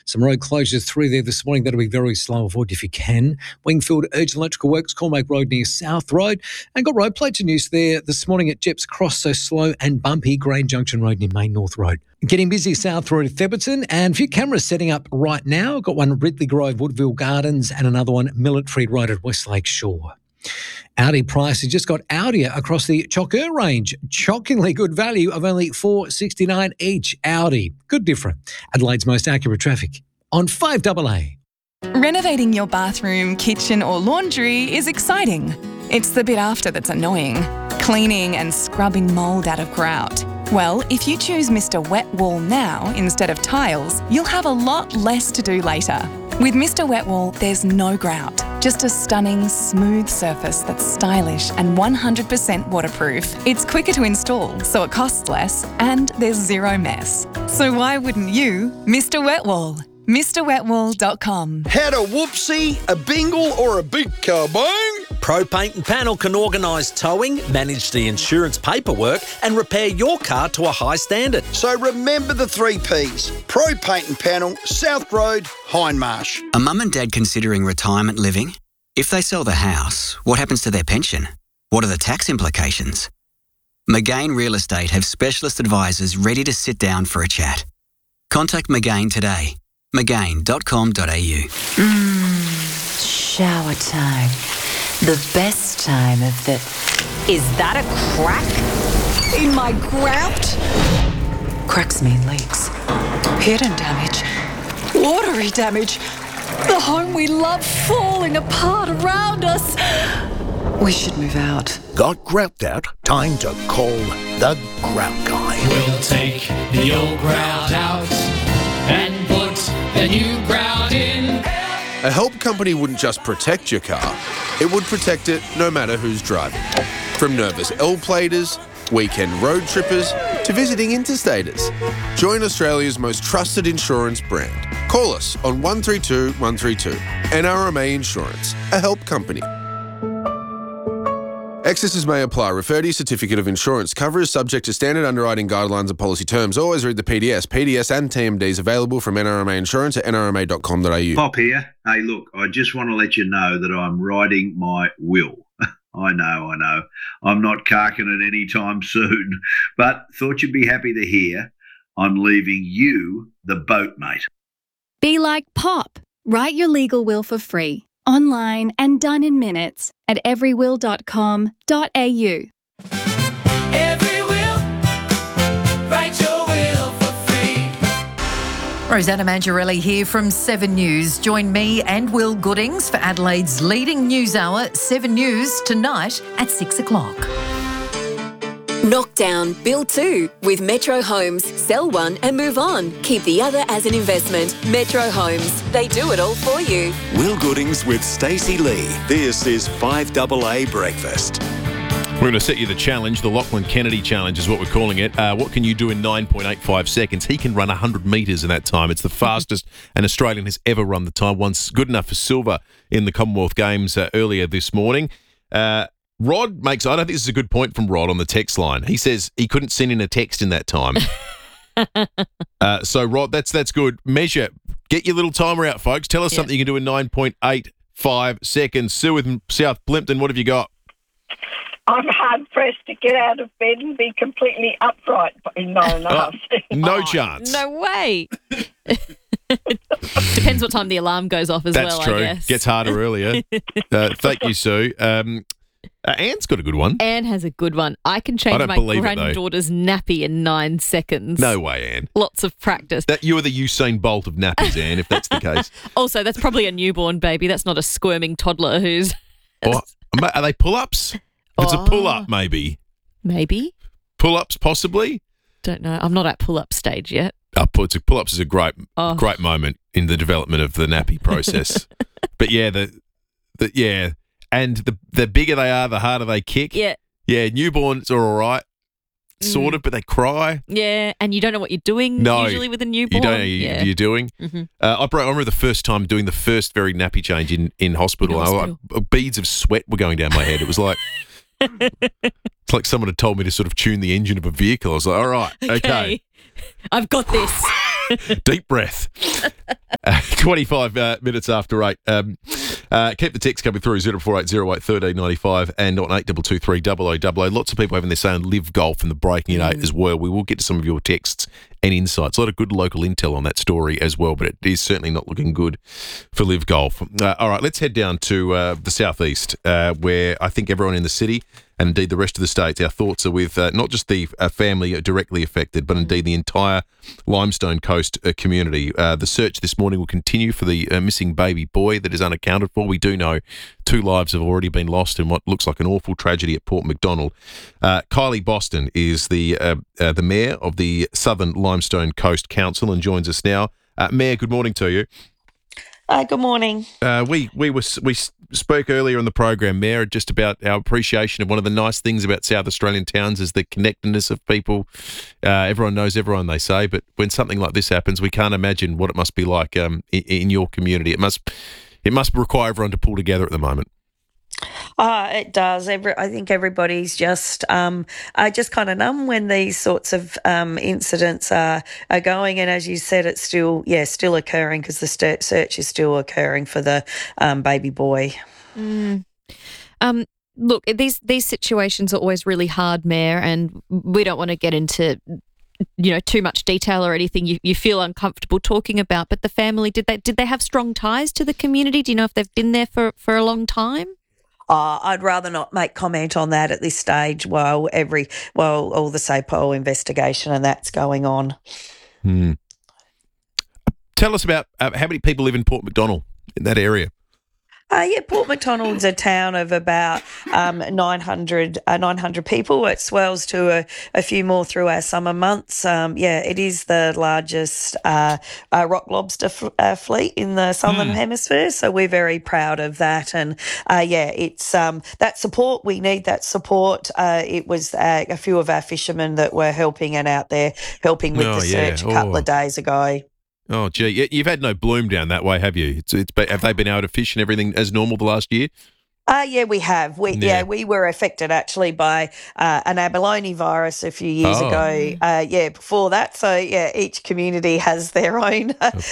Some road closures through there this morning. That'll be very slow. Avoid if you can. Wingfield Urgent Electrical Works, Cormac Road near South Road. And got road plates news there this morning at Jeps Cross, so slow and bumpy. Grain Junction Road near Main North Road. Getting busy South Road at Theberton, and a few cameras setting up right now. Got one at Ridley Grove, Woodville Gardens, and another one Military Road at Westlake Shore. Audi prices just got Audia across the Chocker range. Shockingly good value of only $469 each. Audi, good different. Adelaide's most accurate traffic on 5AA. Renovating your bathroom, kitchen or laundry is exciting. It's the bit after that's annoying. Cleaning and scrubbing mould out of grout. Well, if you choose Mr. Wet Wall now instead of tiles, you'll have a lot less to do later. With Mr. Wet Wall, there's no grout, just a stunning, smooth surface that's stylish and 100% waterproof. It's quicker to install, so it costs less, and there's zero mess. So why wouldn't you, Mr. Wet Wall? MrWetWall.com. Had a whoopsie, a bingle or a big kabang? Pro Paint and Panel can organise towing, manage the insurance paperwork and repair your car to a high standard. So remember the 3 Ps. Pro Paint and Panel, South Road, Hindmarsh. A mum and dad considering retirement living? If they sell the house, what happens to their pension? What are the tax implications? McGain Real Estate have specialist advisors ready to sit down for a chat. Contact McGain today. McGain.com.au. Shower time. The best time of the... Is that a crack in my grout? Cracks mean leaks. Hidden damage. Watery damage. The home we love falling apart around us. We should move out. Got grout out? Time to call the Grout Guy. We'll take the old grout out and put the new grout in. A help company wouldn't just protect your car, it would protect it no matter who's driving. From nervous L-platers, weekend road trippers, to visiting interstaters. Join Australia's most trusted insurance brand. Call us on 132 132. NRMA Insurance, a help company. Excesses may apply. Refer to your certificate of insurance. Cover is subject to standard underwriting guidelines and policy terms. Always read the PDS. PDS and TMDs available from NRMA Insurance at nrma.com.au. Pop here. Hey, look, I just want to let you know that I'm writing my will. I know. I'm not carking it anytime soon, but thought you'd be happy to hear I'm leaving you the boat, mate. Be like Pop. Write your legal will for free, online and done in minutes at everywill.com.au. Every will, write your will for free. Rosanna Mangiarelli here from 7 News. Join me and Will Goodings for Adelaide's leading news hour, 7 News, tonight at 6 o'clock. Knock down, build 2 with Metro Homes. Sell one and move on. Keep the other as an investment. Metro Homes. They do it all for you. Will Goodings with Stacey Lee. This is 5AA Breakfast. We're going to set you the challenge. The Lachlan Kennedy Challenge is what we're calling it. What can you do in 9.85 seconds? He can run 100 metres in that time. It's the fastest an Australian has ever run the time. Once good enough for silver in the Commonwealth Games earlier this morning. Rod makes, I don't think this is a good point from Rod on the text line. He says he couldn't send in a text in that time. So, Rod, that's good. Measure. Get your little timer out, folks. Tell us something you can do in 9.85 seconds. Sue with South Plympton, what have you got? I'm hard-pressed to get out of bed and be completely upright in 9.5 seconds. No chance. No way. Depends what time the alarm goes off as That's well, true. I guess. Gets harder earlier. Thank you, Sue. Anne's got a good one. Anne has a good one. I can change my granddaughter's nappy in 9 seconds. No way, Anne. Lots of practice. You are the Usain Bolt of nappies, Anne, if that's the case. Also, that's probably a newborn baby. That's not a squirming toddler who's... Are they pull-ups? It's a pull-up, maybe. Maybe. Pull-ups, possibly? Don't know. I'm not at pull-up stage yet. Pull-ups is a great moment in the development of the nappy process. But yeah, and the bigger they are, the harder they kick. Yeah. Yeah, newborns are all right, sort of, but they cry. Yeah, and you don't know what you're doing usually with a newborn. You don't know what you're doing. Mm-hmm. I remember the first time doing the first very nappy change in hospital. Beads of sweat were going down my head. It was like... It's like someone had told me to sort of tune the engine of a vehicle. I was like, all right, okay. I've got this. Deep breath. 25 minutes after 8. Keep the text coming through 0480 1395 and on 8223 0000. Lots of people having their say on Live Golf and the breaking in 8 as well. We will get to some of your texts and insights. A lot of good local intel on that story as well, but it is certainly not looking good for Live Golf. All right, let's head down to the southeast, where I think everyone in the city and indeed the rest of the states, our thoughts are with not just the family directly affected, but indeed the entire Limestone Coast community. The search this morning will continue for the missing baby boy that is unaccounted for. We do know 2 lives have already been lost in what looks like an awful tragedy at Port MacDonald. Kylie Boston is the mayor of the Southern Limestone Coast Council and joins us now. Mayor, good morning to you. Good morning. We spoke earlier on the program, Mayor, just about our appreciation of one of the nice things about South Australian towns is the connectedness of people. Everyone knows everyone, they say, but when something like this happens, we can't imagine what it must be like in your community. It must require everyone to pull together at the moment. It does. I think everybody's just kind of numb when these sorts of incidents are going. And as you said, it's still occurring because the search is still occurring for the baby boy. Look, these situations are always really hard, Mayor, and we don't want to get into too much detail or anything you feel uncomfortable talking about. But the family, did they have strong ties to the community? Do you know if they've been there for a long time? I'd rather not make comment on that at this stage while all the SAPOL investigation and that's going on. Tell us about how many people live in Port MacDonald, in that area. Port MacDonald's a town of about 900 people. It swells to a few more through our summer months. It is the largest rock lobster fleet in the Southern Hemisphere, so we're very proud of that. And, it's that support. We need that support. It was a few of our fishermen that were helping with the search a couple of days ago. Oh, gee. You've had no bloom down that way, have you? Have they been able to fish and everything as normal the last year? We have. We were affected actually by an abalone virus a few years ago. Before that. So each community has their own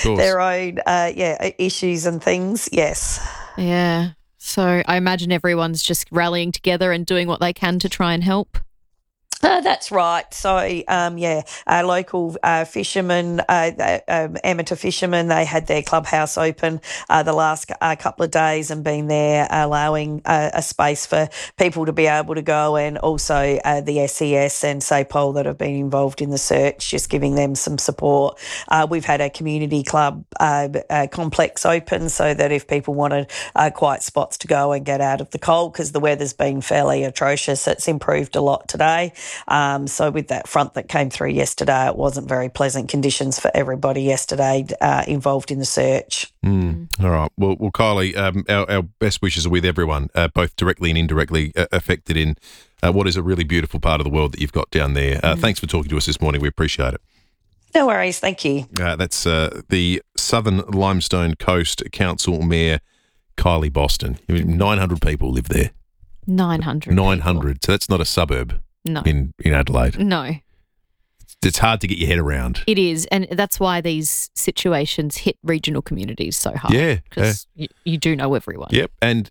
issues and things. Yes. Yeah. So I imagine everyone's just rallying together and doing what they can to try and help. That's right. So, our local fishermen, amateur fishermen, they had their clubhouse open the last couple of days and been there allowing a space for people to be able to go, and also the SES and SAPOL that have been involved in the search, just giving them some support. We've had a community club complex open so that if people wanted quiet spots to go and get out of the cold, because the weather's been fairly atrocious, it's improved a lot today. So with that front that came through yesterday, it wasn't very pleasant conditions for everybody yesterday involved in the search. All right. Well, Kylie, our best wishes are with everyone, both directly and indirectly affected in what is a really beautiful part of the world that you've got down there. Thanks for talking to us this morning. We appreciate it. No worries. Thank you. That's the Southern Limestone Coast Council Mayor, Kylie Boston. 900 people live there. 900. 900. So that's not a suburb. No. In Adelaide. No. It's hard to get your head around. It is, and that's why these situations hit regional communities so hard. Yeah. Because you do know everyone. Yep, and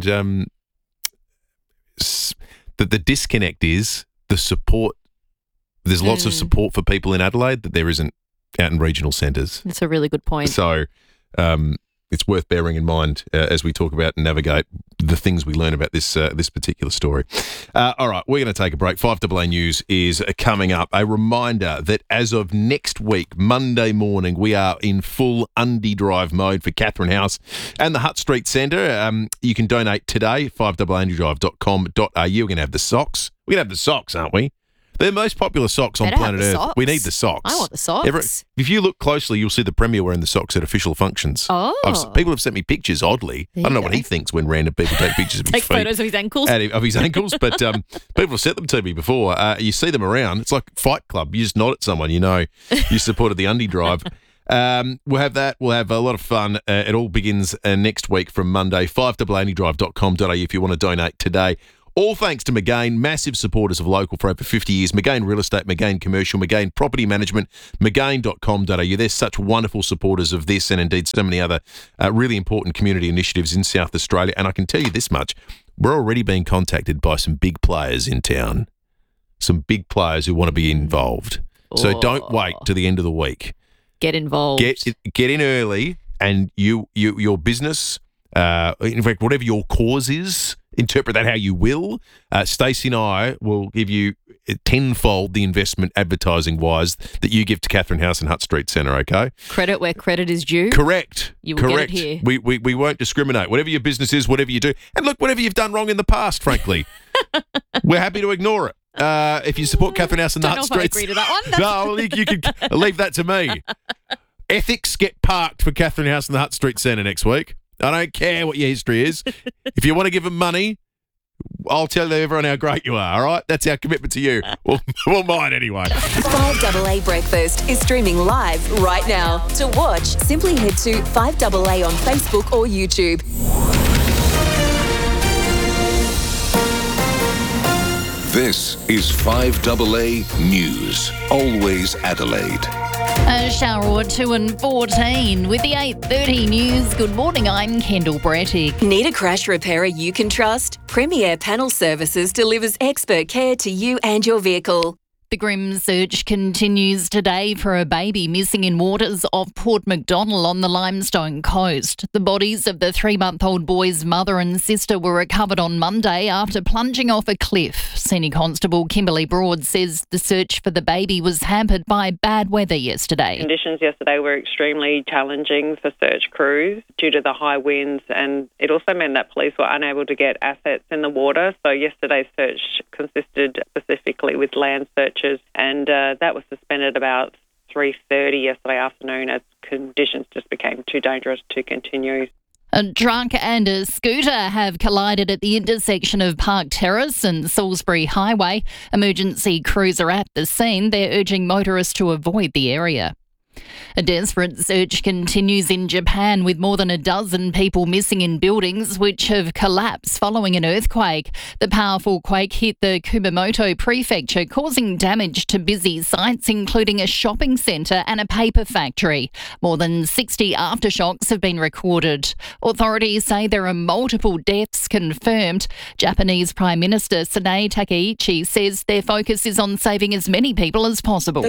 the disconnect is the support. There's lots of support for people in Adelaide that there isn't out in regional centres. That's a really good point. So it's worth bearing in mind as we talk about and navigate the things we learn about this particular story. All right, we're going to take a break. 5AA News is coming up. A reminder that as of next week, Monday morning, we are in full Undie Drive mode for Catherine House and the Hutt Street Centre. You can donate today, 5AAUndiedrive.com.au. We're going to have the socks. We're going to have the socks, aren't we? They're the most popular socks on planet Earth. Socks. We need the socks. I want the socks. If you look closely, you'll see the Premier wearing the socks at official functions. Oh. People have sent me pictures, oddly. I don't know what he thinks when random people take pictures of his feet. Take photos of his ankles. Of his ankles, but people have sent them to me before. You see them around. It's like Fight Club. You just nod at someone, you know you supported the Undie Drive. We'll have that. We'll have a lot of fun. It all begins next week from Monday. 5AAUndiedrive.com.au if you want to donate today. All thanks to Magain, massive supporters of Local for over 50 years. Magain Real Estate, Magain Commercial, Magain Property Management, Magain.com.au. They're such wonderful supporters of this and indeed so many other really important community initiatives in South Australia. And I can tell you this much, we're already being contacted by some big players in town, some big players who want to be involved. So don't wait to the end of the week. Get involved. Get in early, and your business, in fact, whatever your cause is, interpret that how you will. Stacey and I will give you tenfold the investment advertising-wise that you give to Catherine House and Hutt Street Centre, okay? Credit where credit is due. Correct. You will Correct. get it here. We won't discriminate. Whatever your business is, whatever you do. And look, whatever you've done wrong in the past, frankly, we're happy to ignore it. If you support Catherine House and Don't Hutt know if I Street... agree to that one. No, you can leave that to me. Ethics get parked for Catherine House and the Hutt Street Centre next week. I don't care what your history is. If you want to give them money, I'll tell everyone how great you are, all right? That's our commitment to you. Well, mine anyway. 5AA Breakfast is streaming live right now. To watch, simply head to 5AA on Facebook or YouTube. This is 5AA News. Always Adelaide. A shower or 2 and 14 with the 8:30 news. Good morning, I'm Kendall Brettick. Need a crash repairer you can trust? Premier Panel Services delivers expert care to you and your vehicle. The grim search continues today for a baby missing in waters off Port Macdonnell on the Limestone Coast. The bodies of the 3-month-old boy's mother and sister were recovered on Monday after plunging off a cliff. Senior Constable Kimberly Broad says the search for the baby was hampered by bad weather yesterday. Conditions yesterday were extremely challenging for search crews due to the high winds, and it also meant that police were unable to get assets in the water. So yesterday's search consisted specifically with land searches, and that was suspended about 3:30 yesterday afternoon as conditions just became too dangerous to continue. A truck and a scooter have collided at the intersection of Park Terrace and Salisbury Highway. Emergency crews are at the scene. They're urging motorists to avoid the area. A desperate search continues in Japan with more than a dozen people missing in buildings which have collapsed following an earthquake. The powerful quake hit the Kumamoto prefecture, causing damage to busy sites, including a shopping centre and a paper factory. More than 60 aftershocks have been recorded. Authorities say there are multiple deaths confirmed. Japanese Prime Minister Sanae Takaichi says their focus is on saving as many people as possible.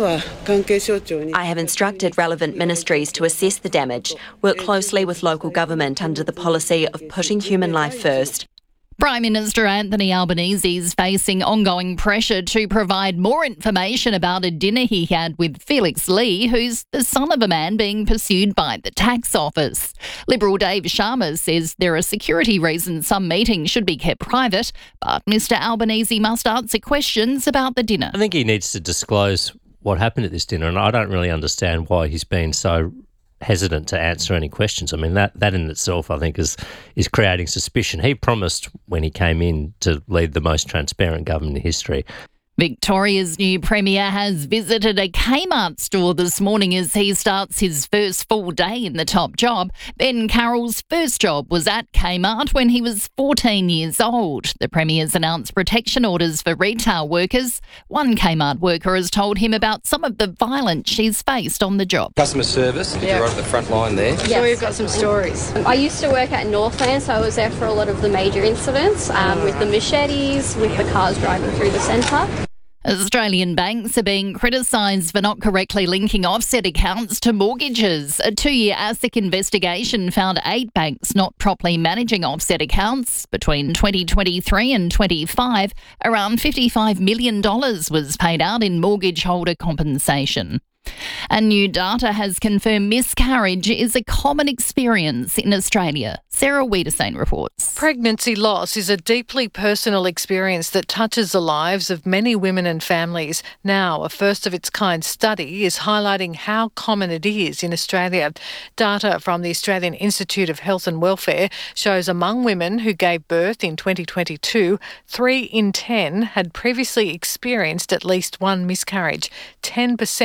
I have instructed relevant ministries to assess the damage, work closely with local government under the policy of putting human life first. Prime Minister Anthony Albanese is facing ongoing pressure to provide more information about a dinner he had with Felix Lee, who's the son of a man being pursued by the tax office. Liberal Dave Sharma says there are security reasons some meetings should be kept private, but Mr Albanese must answer questions about the dinner. I think he needs to disclose what happened at this dinner, and I don't really understand why he's been so hesitant to answer any questions. I mean, that in itself, I think, is creating suspicion. He promised when he came in to lead the most transparent government in history. Victoria's new Premier has visited a Kmart store this morning as he starts his first full day in the top job. Ben Carroll's first job was at Kmart when he was 14 years old. The Premier's announced protection orders for retail workers. One Kmart worker has told him about some of the violence she's faced on the job. Customer service, you're right at the front line there. I'm sure you've got some stories. I used to work at Northland, so I was there for a lot of the major incidents with the machetes, with the cars driving through the centre. Australian banks are being criticised for not correctly linking offset accounts to mortgages. A 2-year ASIC investigation found 8 banks not properly managing offset accounts. Between 2023 and 25, around $55 million was paid out in mortgage holder compensation. And new data has confirmed miscarriage is a common experience in Australia. Sarah Wiedersane reports. Pregnancy loss is a deeply personal experience that touches the lives of many women and families. Now, a first-of-its-kind study is highlighting how common it is in Australia. Data from the Australian Institute of Health and Welfare shows among women who gave birth in 2022, 3 in 10 had previously experienced at least one miscarriage. 10%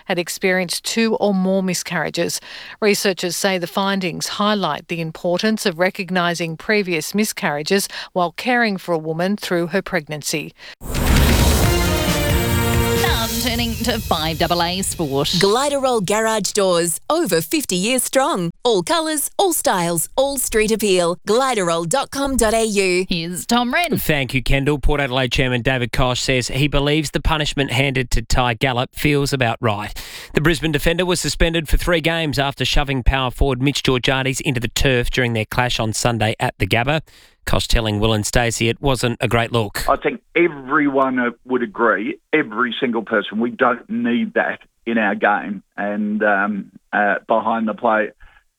had experienced 2 or more miscarriages. Researchers say the findings highlight the importance of recognising previous miscarriages while caring for a woman through her pregnancy. Turning to 5AA Sport. Gliderol Garage Doors, over 50 years strong. All colours, all styles, all street appeal. Gliderol.com.au. Here's Tom Wren. Thank you, Kendall. Port Adelaide Chairman David Koch says he believes the punishment handed to Ty Gallop feels about right. The Brisbane defender was suspended for 3 games after shoving power forward Mitch Georgiades into the turf during their clash on Sunday at the Gabba. Koch telling Will and Stacey it wasn't a great look. I think everyone would agree, every single person, we don't need that in our game and behind the plate.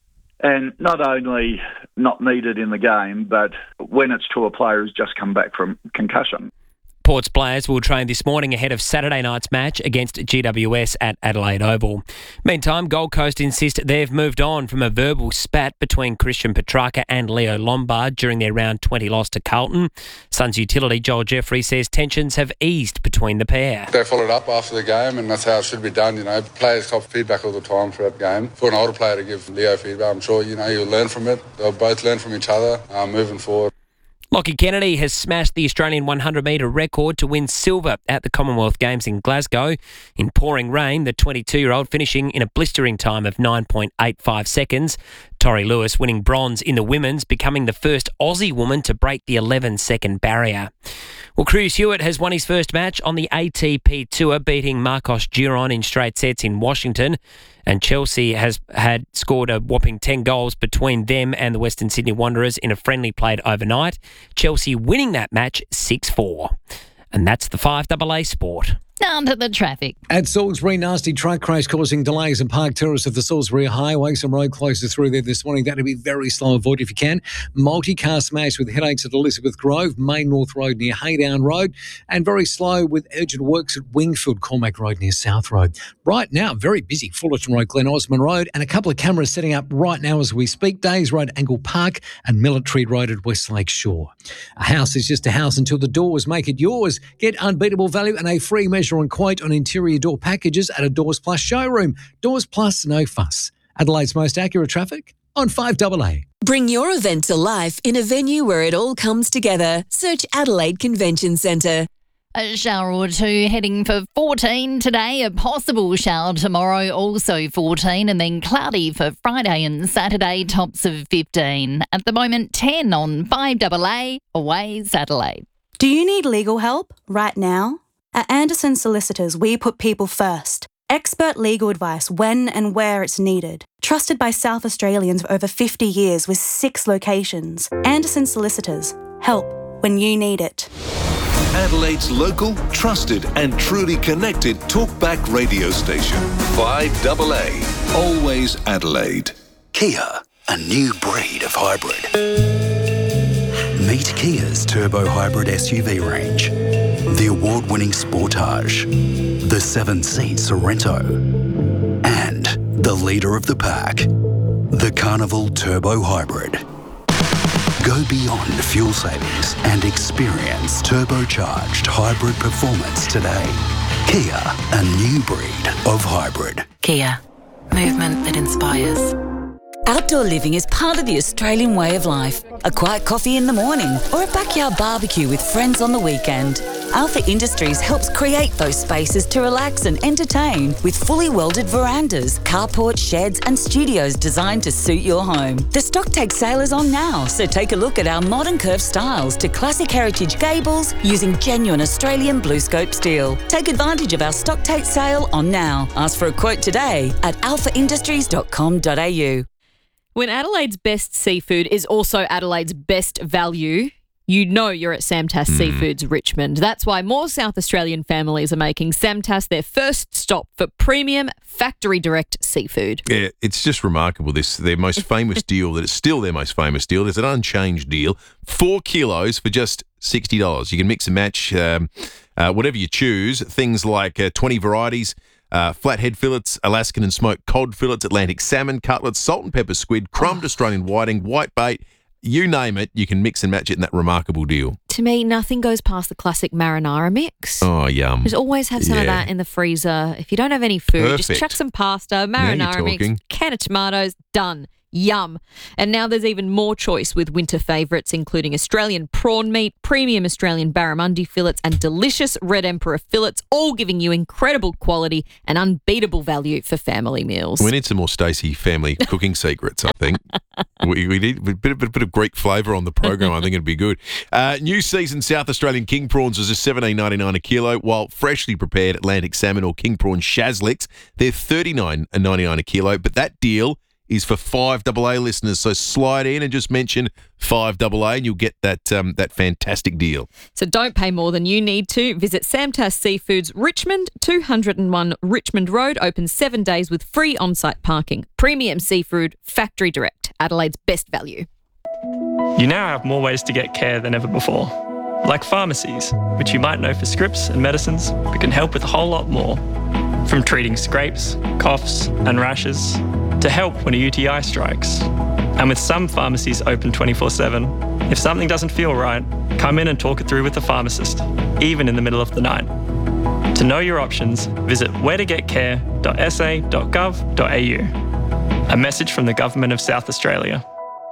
And not only not needed in the game, but when it's to a player who's just come back from concussion. Port's players will train this morning ahead of Saturday night's match against GWS at Adelaide Oval. Meantime, Gold Coast insist they've moved on from a verbal spat between Christian Petrarca and Leo Lombard during their round 20 loss to Carlton. Suns utility Joel Jeffrey says tensions have eased between the pair. They followed up after the game, and that's how it should be done. You know, players cop feedback all the time throughout the game. For an older player to give Leo feedback, I'm sure he'll learn from it. They'll both learn from each other moving forward. Lockie Kennedy has smashed the Australian 100-metre record to win silver at the Commonwealth Games in Glasgow. In pouring rain, the 22-year-old finishing in a blistering time of 9.85 seconds. Tori Lewis winning bronze in the women's, becoming the first Aussie woman to break the 11-second barrier. Well, Cruz Hewitt has won his first match on the ATP Tour, beating Marcos Giron in straight sets in Washington. And Chelsea had scored a whopping 10 goals between them and the Western Sydney Wanderers in a friendly played overnight. Chelsea winning that match 6-4. And that's the 5AA Sport. Down to the traffic. At Salisbury, nasty truck crash causing delays in Park Terrace of the Salisbury Highway. Some road closures through there this morning. That'll be very slow. Avoid if you can. Multi-car smash with headaches at Elizabeth Grove, Main North Road near Haydown Road, and very slow with urgent works at Wingfield, Cormac Road near South Road. Right now, very busy. Fullerton Road, Glen Osmond Road, and a couple of cameras setting up right now as we speak. Days Road, Angle Park, and Military Road at Westlake Shore. A house is just a house until the doors make it yours. Get unbeatable value and a free measure and quote on interior door packages at a Doors Plus showroom. Doors Plus, no fuss. Adelaide's most accurate traffic on 5AA. Bring your event to life in a venue where it all comes together. Search Adelaide Convention Centre. A shower or two heading for 14 today, a possible shower tomorrow, also 14, and then cloudy for Friday and Saturday, tops of 15. At the moment, 10 on 5AA, Aways Adelaide. Do you need legal help right now? At Anderson Solicitors, we put people first. Expert legal advice when and where it's needed. Trusted by South Australians for over 50 years with 6 locations. Anderson Solicitors. Help when you need it. Adelaide's local, trusted and truly connected talkback radio station. 5AA. Always Adelaide. Kia, a new breed of hybrid. Meet Kia's turbo hybrid SUV range. The award-winning Sportage, the 7-seat Sorento, and the leader of the pack, the Carnival Turbo Hybrid. Go beyond fuel savings and experience turbocharged hybrid performance today. Kia, a new breed of hybrid. Kia, movement that inspires. Outdoor living is part of the Australian way of life. A quiet coffee in the morning or a backyard barbecue with friends on the weekend. Alpha Industries helps create those spaces to relax and entertain with fully welded verandas, carports, sheds and studios designed to suit your home. The stock take sale is on now, so take a look at our modern curved styles to classic heritage gables using genuine Australian BlueScope steel. Take advantage of our stock take sale on now. Ask for a quote today at alphaindustries.com.au. When Adelaide's best seafood is also Adelaide's best value, you know you're at Samtas Seafoods Richmond. That's why more South Australian families are making Samtas their first stop for premium factory direct seafood. Yeah, it's just remarkable. Their most famous deal, that it's still their most famous deal. There's an unchanged deal, 4 kilos for just $60. You can mix and match whatever you choose. Things like 20 varieties. Flathead fillets, Alaskan and smoked cod fillets, Atlantic salmon, cutlets, salt and pepper squid, crumbed Australian whiting, whitebait, you name it, you can mix and match it in that remarkable deal. To me, nothing goes past the classic marinara mix. Oh, yum. Just always have some of that in the freezer. If you don't have any food, just Perfect. chuck some pasta, marinara mix, talking. can of tomatoes, done. Yum. And now there's even more choice with winter favourites, including Australian prawn meat, premium Australian barramundi fillets, and delicious Red Emperor fillets, all giving you incredible quality and unbeatable value for family meals. We need some more Stacey family cooking secrets, I think. we need a bit of Greek flavour on the program. I think it'd be good. New season South Australian king prawns is just $17.99 a kilo, while freshly prepared Atlantic salmon or king prawn shazlicks, they're $39.99 a kilo. But that deal is for 5AA listeners. So slide in and just mention 5AA and you'll get that fantastic deal. So don't pay more than you need to. Visit Samtas Seafoods Richmond, 201 Richmond Road, open 7 days with free on-site parking. Premium seafood, factory direct, Adelaide's best value. You now have more ways to get care than ever before, like pharmacies, which you might know for scripts and medicines, but can help with a whole lot more. From treating scrapes, coughs and rashes, to help when a UTI strikes. And with some pharmacies open 24/7, if something doesn't feel right, come in and talk it through with the pharmacist, even in the middle of the night. To know your options, visit wheretogetcare.sa.gov.au. A message from the Government of South Australia.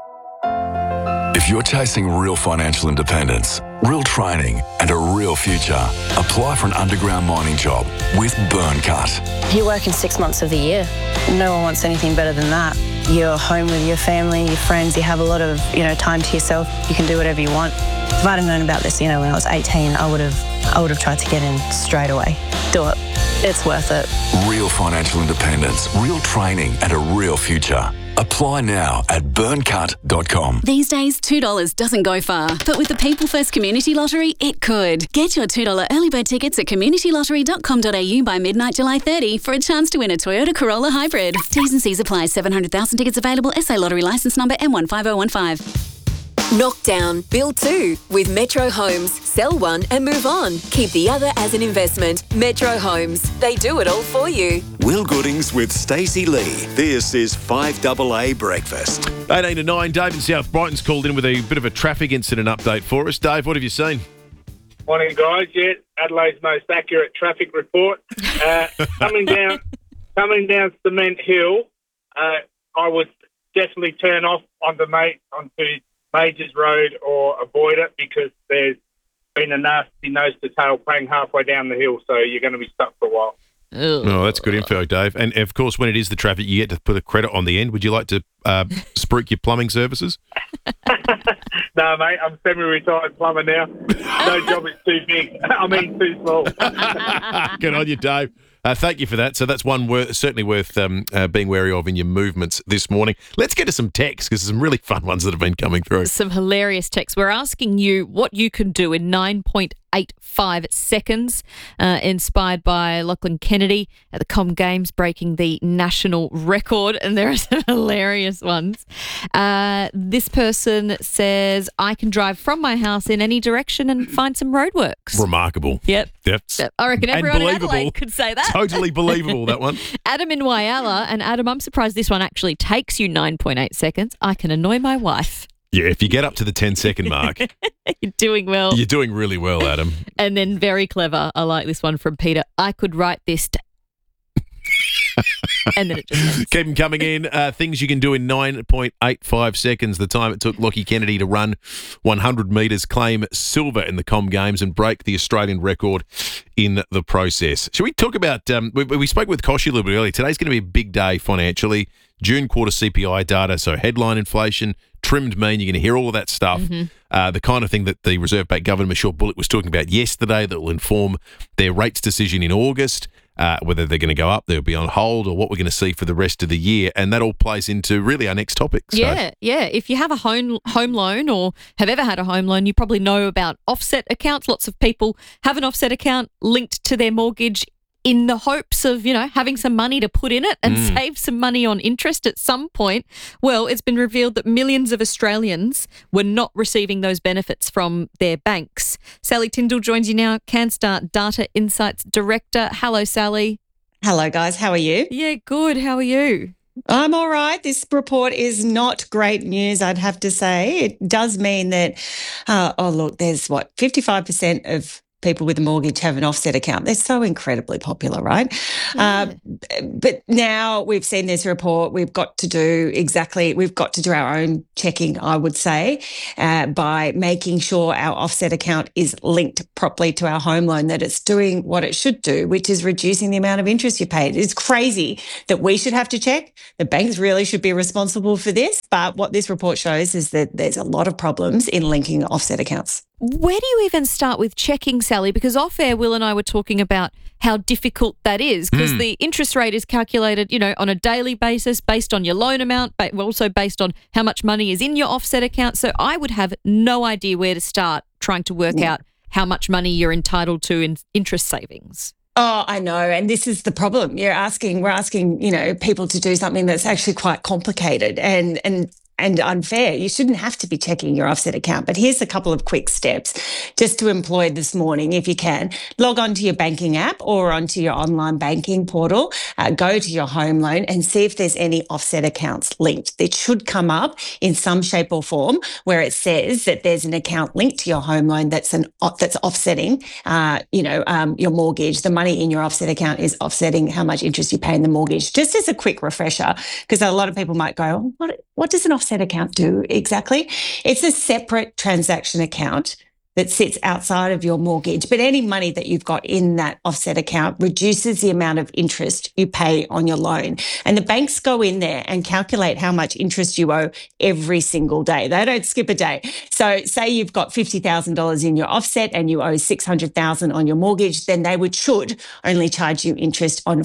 If you're chasing real financial independence, real training, and a real future, apply for an underground mining job with Burncut. You work in 6 months of the year. No one wants anything better than that. You're home with your family, your friends, you have a lot of, time to yourself. You can do whatever you want. If I'd have known about this, when I was 18, I would have tried to get in straight away. Do it. It's worth it. Real financial independence, real training, and a real future. Apply now at burncut.com. These days, $2 doesn't go far, but with the People First Community Lottery, it could. Get your $2 early bird tickets at communitylottery.com.au by midnight July 30 for a chance to win a Toyota Corolla Hybrid. T's and C's apply. 700,000 tickets available. SA Lottery licence number M15015. Knock down, build two with Metro Homes. Sell one and move on. Keep the other as an investment. Metro Homes. They do it all for you. Will Goodings with Stacey Lee. This is 5AA Breakfast. 18 to 9, Dave in South Brighton's called in with a bit of a traffic incident update for us. Dave, what have you seen? Morning, guys. Yeah, Adelaide's most accurate traffic report. Coming down Cement Hill, I would definitely turn off onto Majors Road or avoid it because there's been a nasty nose-to-tail bang halfway down the hill, so you're going to be stuck for a while. Oh, that's good info, Dave. And, of course, when it is the traffic, you get to put a credit on the end. Would you like to spruik your plumbing services? No, mate, I'm semi-retired plumber now. No job is too big. Too small. Good on you, Dave. Thank you for that. So that's one certainly worth being wary of in your movements this morning. Let's get to some texts because there's some really fun ones that have been coming through. Some hilarious texts. We're asking you what you can do in 9.85 seconds, inspired by Lachlan Kennedy at the Com Games, breaking the national record. And there are some hilarious ones. This person says, I can drive from my house in any direction and find some roadworks. Remarkable. Yep. I reckon everyone in Adelaide could say that. Totally believable, that one. Adam in Whyalla, and Adam, I'm surprised this one actually takes you 9.8 seconds. I can annoy my wife. Yeah, if you get up to the 10-second mark. You're doing well. You're doing really well, Adam. And then very clever, I like this one from Peter. I could write this and then it just ends. Keep them coming in. Things you can do in 9.85 seconds. The time it took Lachie Kennedy to run 100 metres, claim silver in the Com Games and break the Australian record in the process. Shall we talk about, we spoke with Koshy a little bit earlier. Today's going to be a big day financially. June quarter CPI data, so headline inflation, trimmed mean, you're going to hear all of that stuff. Mm-hmm. The kind of thing that the Reserve Bank Governor, Michelle Bullock, was talking about yesterday that will inform their rates decision in August. Whether they're going to go up, they'll be on hold, or what we're going to see for the rest of the year. And that all plays into really our next topic. So. Yeah. If you have a home loan or have ever had a home loan, you probably know about offset accounts. Lots of people have an offset account linked to their mortgage in the hopes of, having some money to put in it and save some money on interest at some point. Well, it's been revealed that millions of Australians were not receiving those benefits from their banks. Sally Tyndall joins you now, CanStar Data Insights Director. Hello, Sally. Hello, guys. How are you? Yeah, good. How are you? I'm all right. This report is not great news, I'd have to say. It does mean that, there's 55% of people with a mortgage have an offset account. They're so incredibly popular, right? Yeah. But now we've seen this report, we've got to do our own checking, I would say, by making sure our offset account is linked properly to our home loan, that it's doing what it should do, which is reducing the amount of interest you pay. It's crazy that we should have to check. The banks really should be responsible for this. But what this report shows is that there's a lot of problems in linking offset accounts. Where do you even start with checking, Sally? Because off air, Will and I were talking about how difficult that is, because the interest rate is calculated, on a daily basis based on your loan amount, but also based on how much money is in your offset account. So I would have no idea where to start trying to work out how much money you're entitled to in interest savings. Oh, I know. And this is the problem. We're asking, people to do something that's actually quite complicated and unfair. You shouldn't have to be checking your offset account. But here's a couple of quick steps just to employ this morning, if you can. Log onto your banking app or onto your online banking portal. Go to your home loan and see if there's any offset accounts linked. It should come up in some shape or form where it says that there's an account linked to your home loan that's offsetting, your mortgage. The money in your offset account is offsetting how much interest you pay in the mortgage. Just as a quick refresher, because a lot of people might go, what does an offset account do exactly? It's a separate transaction account that sits outside of your mortgage, but any money that you've got in that offset account reduces the amount of interest you pay on your loan. And the banks go in there and calculate how much interest you owe every single day. They don't skip a day. So say you've got $50,000 in your offset and you owe $600,000 on your mortgage, then they should only charge you interest on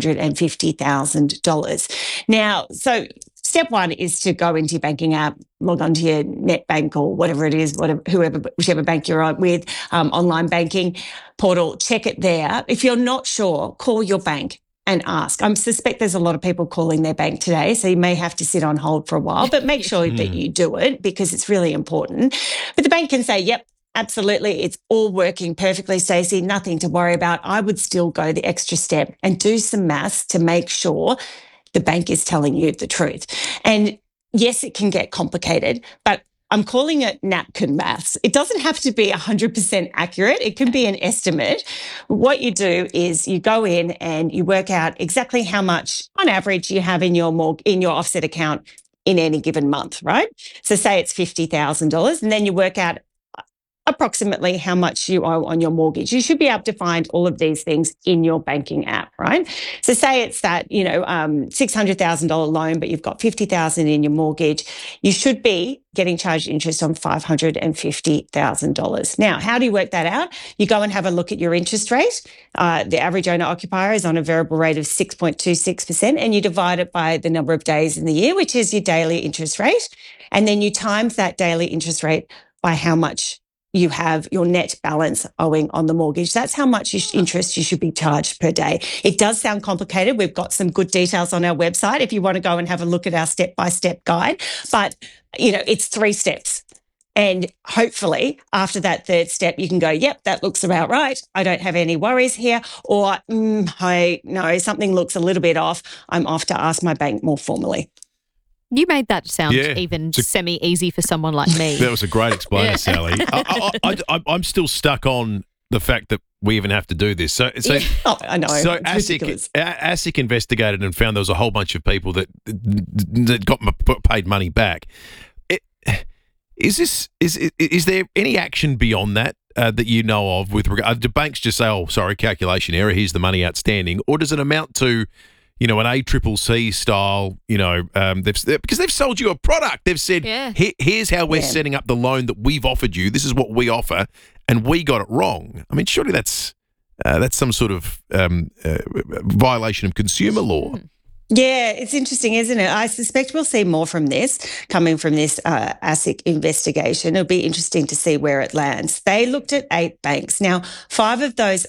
$550,000. Now, so step one is to go into your banking app, log onto your NetBank or whatever it is, whichever bank you're on with, online banking portal, check it there. If you're not sure, call your bank and ask. I suspect there's a lot of people calling their bank today, so you may have to sit on hold for a while, but make sure that you do it because it's really important. But the bank can say, yep, absolutely, it's all working perfectly, Stacey, nothing to worry about. I would still go the extra step and do some maths to make sure the bank is telling you the truth. And yes, it can get complicated, but I'm calling it napkin maths. It doesn't have to be 100% accurate. It can be an estimate. What you do is you go in and you work out exactly how much, on average, you have in your offset account in any given month, right? So say it's $50,000, and then you work out approximately how much you owe on your mortgage. You should be able to find all of these things in your banking app, right? So say it's that, $600,000 loan, but you've got $50,000 in your mortgage. You should be getting charged interest on $550,000. Now, how do you work that out? You go and have a look at your interest rate. The average owner-occupier is on a variable rate of 6.26%, and you divide it by the number of days in the year, which is your daily interest rate. And then you times that daily interest rate by how much you have your net balance owing on the mortgage. That's how much interest you should be charged per day. It does sound complicated. We've got some good details on our website if you want to go and have a look at our step-by-step guide. But, it's 3 steps. And hopefully after that third step, you can go, yep, that looks about right. I don't have any worries here. Or, something looks a little bit off. I'm off to ask my bank more formally. You made that sound even semi-easy for someone like me. That was a great explainer, Sally. I'm still stuck on the fact that we even have to do this. So I know. So ASIC investigated and found there was a whole bunch of people that got paid money back. Is there any action beyond that that you know of with regard? Do banks just say, "Oh, sorry, calculation error. Here's the money outstanding," or does it amount to an ACCC style, because they've sold you a product. They've said, here's how we're setting up the loan that we've offered you. This is what we offer, and we got it wrong. I mean, surely that's some sort of violation of consumer law. Yeah, it's interesting, isn't it? I suspect we'll see more from this, coming from this ASIC investigation. It'll be interesting to see where it lands. They looked at 8 banks. Now, 5 of those, so they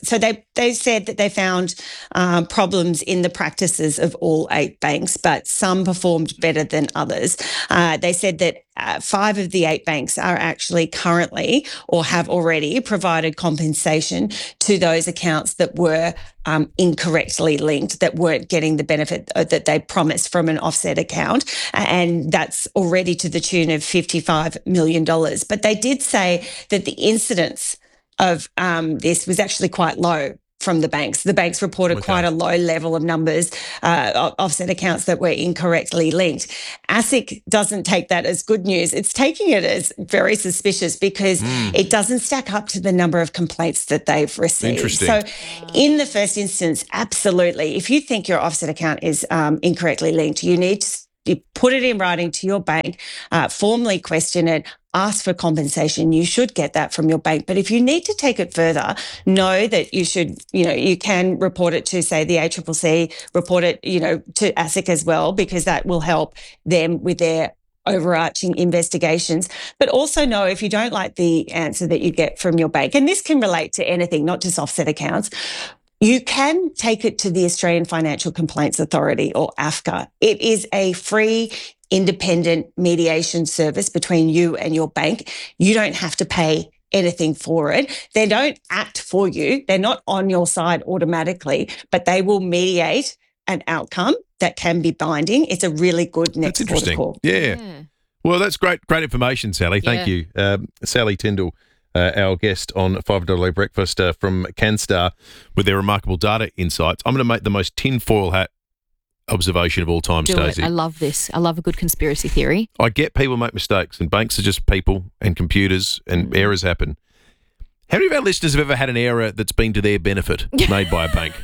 they said that they found problems in the practices of all 8 banks, but some performed better than others. They said that 5 of the 8 banks are actually currently or have already provided compensation to those accounts that were incorrectly linked, that weren't getting the benefit that they promised from an offset account. And that's already to the tune of $55 million. But they did say that the incidence of this was actually quite low from the banks. The banks reported quite a low level of numbers, offset accounts that were incorrectly linked. ASIC doesn't take that as good news. It's taking it as very suspicious because it doesn't stack up to the number of complaints that they've received. Interesting. So in the first instance, absolutely, if you think your offset account is incorrectly linked, you need to put it in writing to your bank, formally question it, ask for compensation. You should get that from your bank. But if you need to take it further, know that you should, you can report it to, say, the ACCC, report it, to ASIC as well, because that will help them with their overarching investigations. But also know, if you don't like the answer that you get from your bank, and this can relate to anything, not just offset accounts, you can take it to the Australian Financial Complaints Authority, or AFCA. It is a free, independent mediation service between you and your bank. You don't have to pay anything for it. They don't act for you. They're not on your side automatically, but they will mediate an outcome that can be binding. It's a really good next protocol. Yeah. Well, that's great information, Sally. Thank you. Sally Tyndall, our guest on $5 Breakfast from CanStar, with their remarkable data insights. I'm going to make the most tinfoil hat observation of all time, Stacey. I love this. I love a good conspiracy theory. I get people make mistakes, and banks are just people and computers, and errors happen. How many of our listeners have ever had an error that's been to their benefit made by a bank?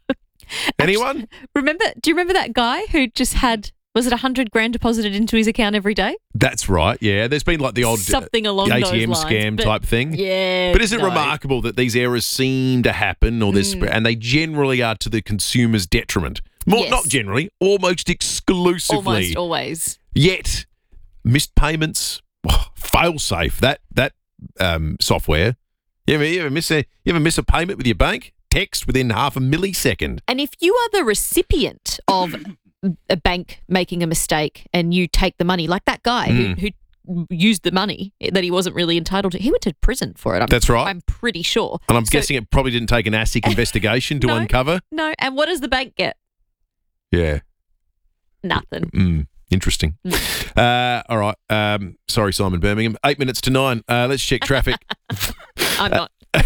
Anyone? Do you remember that guy who just had, was it $100,000 deposited into his account every day? That's right, yeah. There's been like the odd something along those ATM lines, scam type thing. Yeah. But is it remarkable that these errors seem to happen, or this, and they generally are to the consumer's detriment? Not generally, almost exclusively. Almost always. Yet, missed payments, fail-safe, that software. You ever miss a payment with your bank? Text within half a millisecond. And if you are the recipient of a bank making a mistake and you take the money, like that guy who used the money that he wasn't really entitled to, he went to prison for it. That's right. I'm pretty sure. And I'm guessing it probably didn't take an ASIC investigation to uncover. No. And what does the bank get? Yeah. Nothing. Interesting. All right. Sorry, Simon Birmingham. 8 minutes to 9. Let's check traffic. I'm not.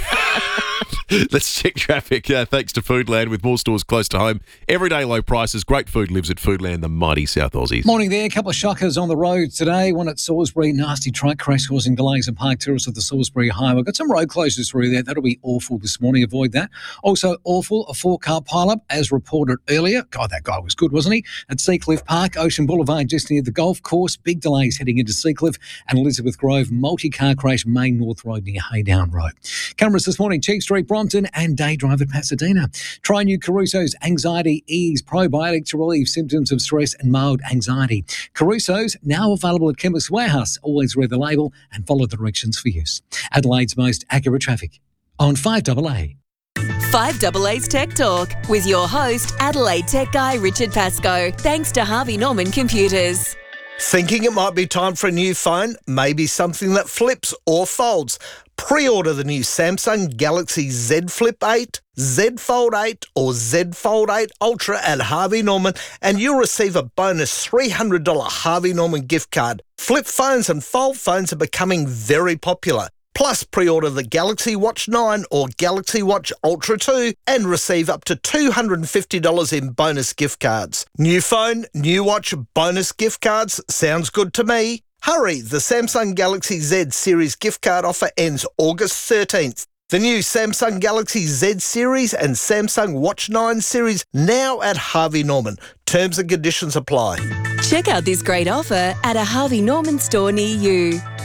Let's check traffic. Thanks to Foodland, with more stores close to home. Everyday low prices. Great food lives at Foodland, the mighty South Aussies. Morning there. A couple of shockers on the road today. One at Salisbury. Nasty truck crash causing delays in Park Terrace of the Salisbury Highway. Got some road closures through there. That'll be awful this morning. Avoid that. Also awful, a 4-car pileup as reported earlier. God, that guy was good, wasn't he? At Seacliff Park, Ocean Boulevard, just near the golf course. Big delays heading into Seacliff and Elizabeth Grove. Multi-car crash, Main North Road near Haydown Road. Cameras this morning, Cheek Street, Brompton and Day Drive at Pasadena. Try new Caruso's Anxiety Ease Probiotic to relieve symptoms of stress and mild anxiety. Caruso's now available at Chemist Warehouse. Always read the label and follow the directions for use. Adelaide's most accurate traffic on 5AA. 5AA's Tech Talk with your host, Adelaide Tech Guy Richard Pascoe. Thanks to Harvey Norman Computers. Thinking it might be time for a new phone? Maybe something that flips or folds? Pre-order the new Samsung Galaxy Z Flip 8, Z Fold 8 or Z Fold 8 Ultra at Harvey Norman and you'll receive a bonus $300 Harvey Norman gift card. Flip phones and fold phones are becoming very popular. Plus, pre-order the Galaxy Watch 9 or Galaxy Watch Ultra 2 and receive up to $250 in bonus gift cards. New phone, new watch, bonus gift cards. Sounds good to me. Hurry, the Samsung Galaxy Z Series gift card offer ends August 13th. The new Samsung Galaxy Z Series and Samsung Watch 9 series now at Harvey Norman. Terms and conditions apply. Check out this great offer at a Harvey Norman store near you.